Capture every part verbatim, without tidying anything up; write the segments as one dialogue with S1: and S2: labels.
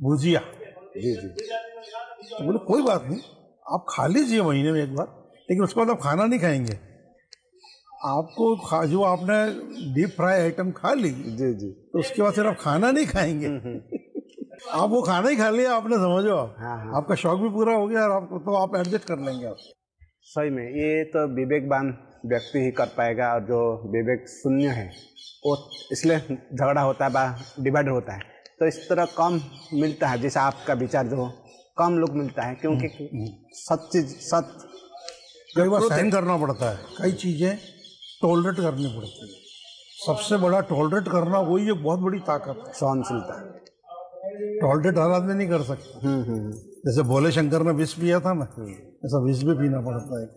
S1: भुजिया।
S2: जी जी।
S1: तो बोले कोई बात नहीं, आप खा लीजिए महीने में एक बार, लेकिन उसके बाद आप खाना नहीं खाएंगे। आपको खा जो आपने डीप फ्राई आइटम खा ली,
S2: जी जी,
S1: तो उसके बाद फिर आप खाना नहीं खाएंगे। आप वो खाना ही खा लिया आपने, समझो आप।
S2: हाँ हाँ,
S1: आपका शौक भी पूरा हो गया और आपको तो आप एडजस्ट कर लेंगे आप।
S2: सही में ये तो विवेकवान व्यक्ति ही कर पाएगा, और जो विवेक शून्य है वो इसलिए झगड़ा होता है, बा डिवाइड होता है। तो इस तरह कम मिलता है, जैसे आपका विचार जो कम लोग मिलता है, क्योंकि सच चीज सच
S1: कई बार सहन करना पड़ता है, कई चीज़ें टॉलरेट करनी पड़ती है। सबसे बड़ा टॉलरेट करना वही एक बहुत बड़ी ताकत है,
S2: सहनशीलता।
S1: टॉलरेट हर आदमी नहीं कर सकता।
S2: हम्म हम्म
S1: जैसे भोले शंकर ने विष पिया था ना, ऐसा विष भी पीना पड़ता है।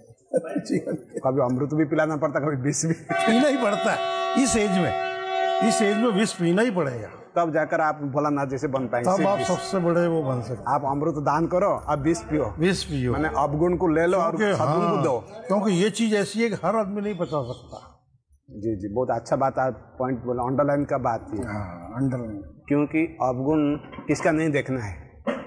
S2: कभी अमृत भी पिलाना पड़ता, कभी विष भी
S1: पीना ही पड़ता है। इस एज में इस एज में विष पीना ही पड़ेगा,
S2: तब जाकर आप भोलानाथ जैसे बन पाएंगे।
S1: तब आप सबसे बड़े वो बन सकते।
S2: आप अमृत दान करो, अब विष पियो,
S1: विष पियो,
S2: मैंने अवगुण को ले लो और सद्गुण को दो।
S1: क्योंकि ये चीज ऐसी है कि हर आदमी नहीं पचा सकता।
S2: जी जी, बहुत अच्छा बात आप पॉइंट बोला, अंडरलाइन का बात है।
S1: हाँ, अंडरलाइन।
S2: क्योंकि अवगुण किसका नहीं देखना है,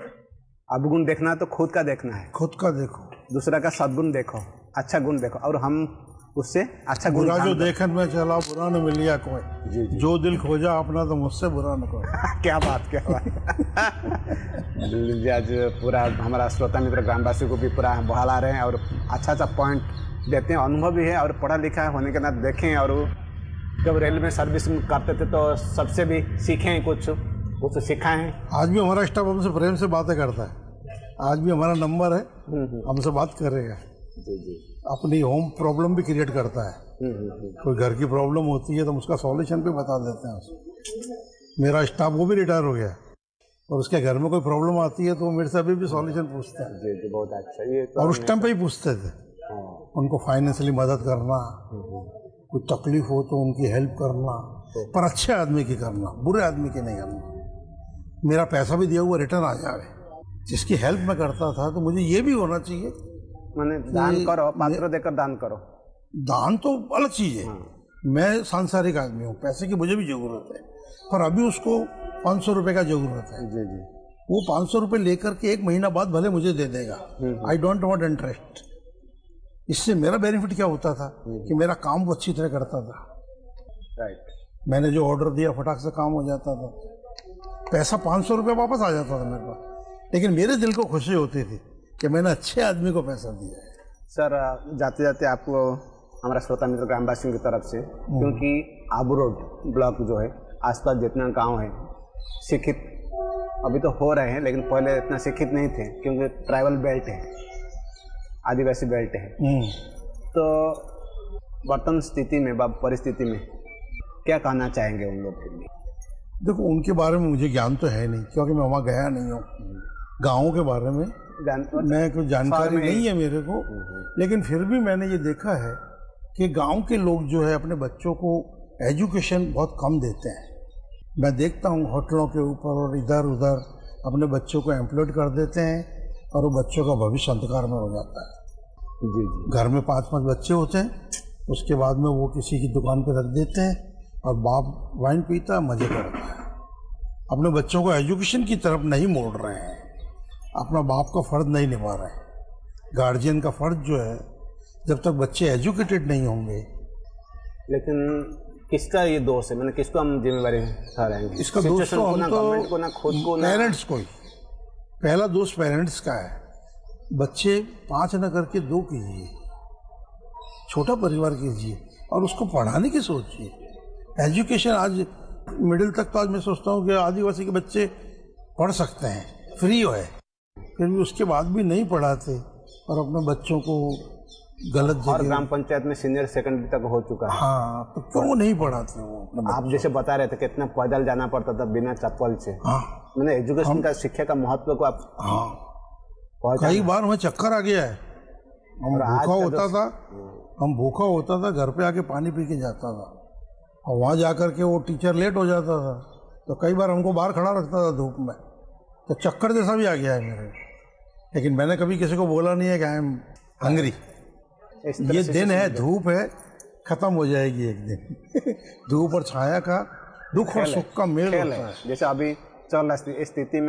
S2: अवगुण देखना है तो खुद का देखना है।
S1: खुद का देखो,
S2: दूसरा का सद्गुण देखो, अच्छा गुण देखो, और हम उससे अच्छा गुण।
S1: बुरा जो देखन में चला बुरा न मिलिया कोई,
S2: जी जी,
S1: जो दिल खोजा अपना तो मुझसे बुरा न कोई।
S2: क्या बात, क्या बात। जी, आज पूरा हमारा श्रोता मित्र ग्रामवासी को भी पूरा बहाल आ रहे हैं और अच्छा अच्छा पॉइंट देते हैं। अनुभव भी है और पढ़ा लिखा होने के नाते देखें, और जब रेलवे में सर्विस करते थे तो सबसे भी सीखें, कुछ कुछ सिखाएं।
S1: आज भी हमारा स्टाफ हमसे प्रेम से बातें करता है, आज भी हमारा नंबर है, हमसे बात करेगा।
S2: जी जी,
S1: अपनी होम प्रॉब्लम भी क्रिएट करता है। कोई घर की प्रॉब्लम होती है तो हम उसका सॉल्यूशन भी बता देते हैं उसको। मेरा स्टाफ वो भी रिटायर हो गया और उसके घर में कोई प्रॉब्लम आती है तो वो मेरे से अभी भी सॉल्यूशन पूछता है।
S2: जी जी, बहुत अच्छा। ये तो
S1: और उस टाइम पे ही पूछते थे। उनको फाइनेंशियली मदद करना, कोई तकलीफ हो तो उनकी हेल्प करना, पर अच्छे आदमी की करना, बुरे आदमी की नहीं करना। मेरा पैसा भी दिया हुआ रिटर्न आ जाए। जिसकी हेल्प मैं करता था तो मुझे ये भी होना चाहिए,
S2: मैंने दान करो, पात्र देकर दान करो।
S1: दान तो अलग चीज है। मैं सांसारिक आदमी हूँ, पैसे की मुझे भी जरूरत है, पर अभी उसको पाँच सौ रुपये का जरूरत है। जी जी, वो पाँच सौ रुपये लेकर के एक महीना बाद भले मुझे दे देगा। I don't want interest. इससे मेरा बेनिफिट क्या होता था कि मेरा काम वो अच्छी तरह करता था। राइट, मैंने जो ऑर्डर दिया फटाक से काम हो जाता था, पैसा पाँच सौ रुपये वापस आ जाता था मेरे पास, लेकिन मेरे दिल को खुशी होती थी कि मैंने अच्छे आदमी को पैसा दिया है। सर,
S2: जाते जाते आपको हमारा श्रोता मित्र ग्रामवासियों की तरफ से, क्योंकि आबू रोड ब्लॉक जो है, आसपास जितना गांव है, शिक्षित अभी तो हो रहे हैं, लेकिन पहले इतना शिक्षित नहीं थे, क्योंकि ट्राइबल बेल्ट है, आदिवासी बेल्ट है। तो वर्तमान स्थिति में, परिस्थिति में क्या कहना चाहेंगे उन लोग के लिए?
S1: देखो, उनके बारे में मुझे ज्ञान तो है नहीं, क्योंकि मैं वहाँ गया नहीं हूँ। गाँव के बारे में मैं कोई जानकारी नहीं है मेरे को, लेकिन फिर भी मैंने ये देखा है कि गांव के लोग जो है अपने बच्चों को एजुकेशन बहुत कम देते हैं। मैं देखता हूँ होटलों के ऊपर और इधर उधर अपने बच्चों को एम्प्लॉयड कर देते हैं और वो बच्चों का भविष्य अंधकार में हो जाता है। जी जी, घर में पांच पांच बच्चे होते हैं, उसके बाद में वो किसी की दुकान पर रख देते हैं और बाप वाइन पीता है, मजे करता है। अपने बच्चों को एजुकेशन की तरफ नहीं मोड़ रहे हैं, अपना बाप का फर्ज नहीं निभा रहे हैं। गार्जियन का फर्ज जो है, जब तक बच्चे एजुकेटेड नहीं होंगे।
S2: लेकिन किसका ये दोष है, मैंने किसको हम जिम्मेवारी ठहराएंगे?
S1: इसका दोष तो हम तो
S2: को, ना खुद को,
S1: पेरेंट्स को ही। पहला दोष पेरेंट्स का है। बच्चे पांच न करके दो कीजिए, छोटा परिवार कीजिए और उसको पढ़ाने की सोचिए। एजुकेशन आज मिडिल तक तो आज मैं सोचता हूँ कि आदिवासी के बच्चे पढ़ सकते हैं, फ्री है, फिर भी उसके बाद भी नहीं पढ़ाते और अपने बच्चों को गलत जगह।
S2: और ग्राम पंचायत में सीनियर सेकेंडरी तक हो चुका है।
S1: हाँ, तो क्यों नहीं पढ़ाते हो?
S2: आप जैसे बता रहे थे कितना पैदल जाना पड़ता था बिना चप्पल से। हाँ, मैंने एजुकेशन का, शिक्षा का महत्व को आप,
S1: हाँ, कई बार हमें चक्कर आ गया है। हम भूखा होता था हम भूखा होता था घर पे आके पानी पी के जाता था, और वहाँ जाकर के वो टीचर लेट हो जाता था तो कई बार हमको बाहर खड़ा रखता था धूप में, तो चक्कर जैसा भी आ गया है मेरे। लेकिन मैंने कभी किसी को बोला नहीं है कि आई एम हंग्री। ये दिन है, धूप है, खत्म हो जाएगी एक दिन। धूप और छाया का, दुख और सुख का मेल होता है।
S2: जैसे अभी चल रहा स्थिति में